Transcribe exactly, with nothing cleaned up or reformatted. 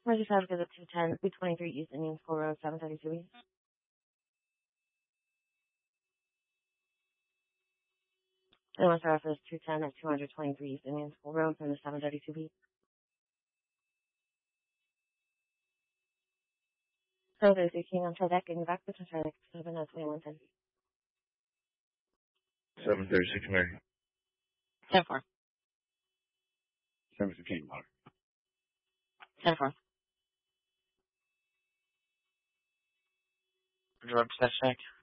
Roger five goes at two ten, two twenty-three East Indian School Road, seven thirty-two East. And what's our office two ten at two twenty-three East Indian School Road from the seven thirty-two East. So there's a king on Trideck, getting back to Trideck, seven twenty-one ten. seven thirty-six Mary. ten four. seven fifteen Water. ten four. Drug suspect.